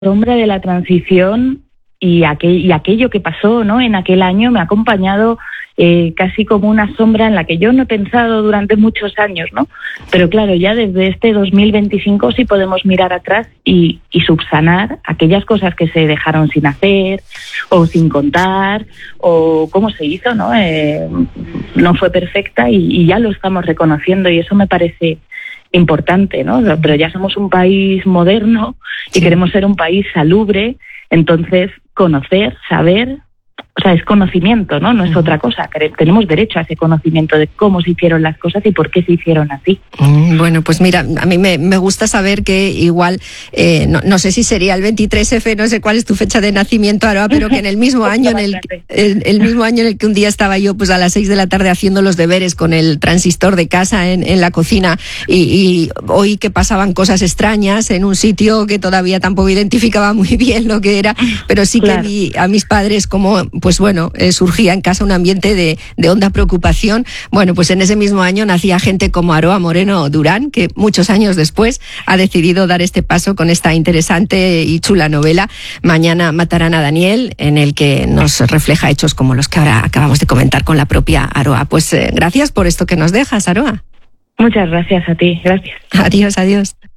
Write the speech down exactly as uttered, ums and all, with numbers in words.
sombra de la transición y, aquel, y aquello que pasó, ¿no?, en aquel año me ha acompañado eh, casi como una sombra en la que yo no he pensado durante muchos años, ¿no? Pero claro, ya desde este dos mil veinticinco sí podemos mirar atrás y, y subsanar aquellas cosas que se dejaron sin hacer o sin contar o cómo se hizo, ¿no? Eh, no fue perfecta y, y ya lo estamos reconociendo y eso me parece importante, ¿no? Pero ya somos un país moderno y sí. Queremos ser un país salubre, entonces conocer, saber, o sea, es conocimiento, ¿no? No es uh-huh. otra cosa. Tenemos derecho a ese conocimiento de cómo se hicieron las cosas y por qué se hicieron así. Mm, bueno, pues mira, a mí me, me gusta saber que igual, eh, no, no sé si sería el veintitrés efe, no sé cuál es tu fecha de nacimiento, Aroa, pero que en el mismo año en el, el, el mismo año en el que un día estaba yo pues a las seis de la tarde haciendo los deberes con el transistor de casa en, en la cocina y, y oí que pasaban cosas extrañas en un sitio que todavía tampoco identificaba muy bien lo que era, pero sí claro. que vi a mis padres como pues bueno, eh, surgía en casa un ambiente de, de honda preocupación. Bueno, pues en ese mismo año nacía gente como Aroa Moreno Durán, que muchos años después ha decidido dar este paso con esta interesante y chula novela, Mañana matarán a Daniel, en el que nos refleja hechos como los que ahora acabamos de comentar con la propia Aroa. Pues eh, gracias por esto que nos dejas, Aroa. Muchas gracias a ti, gracias. Adiós, adiós.